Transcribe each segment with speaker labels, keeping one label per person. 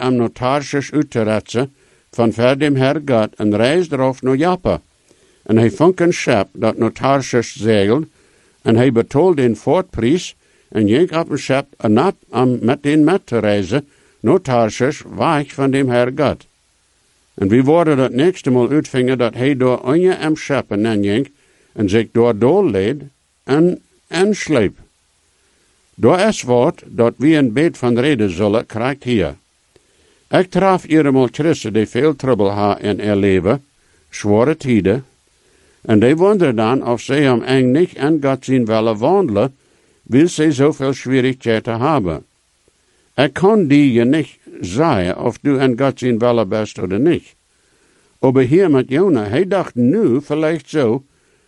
Speaker 1: am Notarsches uit te retsen, van ver dem Herr Gott, en reis darauf naar Joppa. En hij vond een schep dat Notarsches zeilt, en hij betoelde den voortprijs, en ging op een schep en om met den met te reizen, Notarsches weg van dem Herr Gott. En wie worden dat nächste Mal uitvingen dat hij door onje am scheppen ging, en zich door doorleed en sleep. Door es woord dat wie een beet van reden zullen, krijgt hier. Ik traf eenmaal Christen die veel trouble ha in haar leven, zware tijden, en die wonderen dan of zij hem eng niet en God zien willen wandelen, wil zij zoveel schwierigheden hebben. Ik kan die je niet zeggen of du en God zien willen best oder niet. Aber hier met Jona, hij dacht nu vielleicht zo,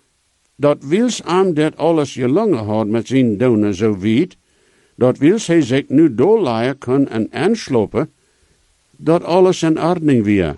Speaker 1: dat wils am dit alles gelungen had met zijn doen zo wiet, dat wils hij zich nu doorleien kan en aanslopen, dat alles in ordning weer.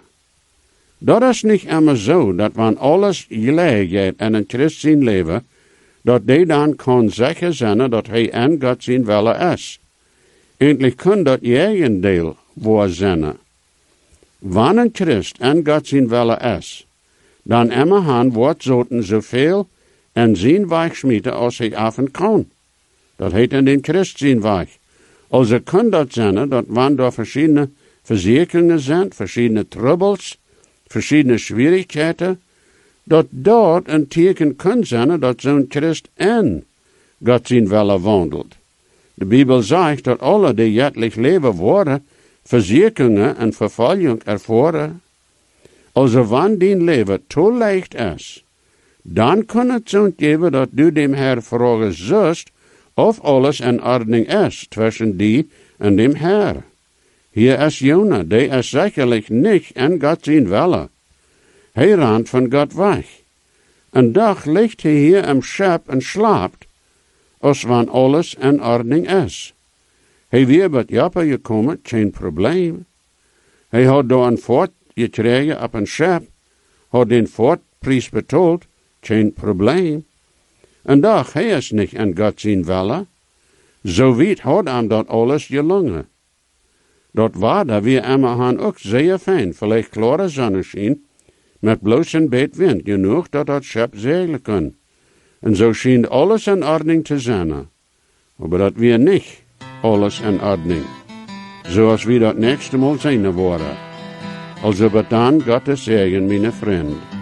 Speaker 1: Dat is niet immer zo, dat wanneer alles gelijk gaat en een Christ zijn leven, dat die dan kan zeggen zijn dat hij en God zijn willen is. Eindelijk kan dat eigen deel waar zijn. Wanneer een Christ en God zijn willen is, dan immer han wordt zoten zoveel en zijn weg schmieten als hij af en kan. Dat heet in den Christ zijn weg. Also kan dat zijn dat wanneer er verschillende verzekeringen zijn, verschillende troubles, verschillende schwierigheden, dat dort een teken kan zijn dat zo'n Christ en God zijn willen wandelt. De Bijbel zegt dat alle die jetlich leven worden, verzekeringen en vervolging ervoeren. Also wanneer die leven te leicht is, dan kan het zo'n geven dat du dem Herr vragen zust, of alles in ordning is tussen die en dem Herr. Hier is Jona, die is zekerlijk niet en God zijn willen. Hij rent van God weg. Een dag ligt hij hier im schep en slaapt, als wanneer alles in ordning is. Hij weer bij Joppa gekomen, geen probleem. Hij had door een fort gekregen op een schep, had den fortprijs betaald, geen probleem. En dag, hij is niet in God zijn willen. Zo weet had hem dat alles gelungen. Dat war da wir immer han ook zeer fijn, vielleicht klare zonneschien, met bloos een beet wind, genoeg dat dat schep zeilen kan. En zo schien alles in ordning te zijn. Maar dat wir niet alles in ordning. Zoals we dat nächste Mal zijn worden. Also bedan Gottes Segen, meine Freund.